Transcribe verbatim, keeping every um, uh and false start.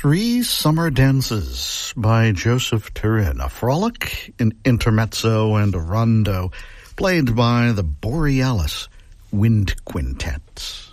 Three Summer Dances by Joseph Turin, a frolic, an intermezzo, and a rondo, played by the Borealis Wind Quintet.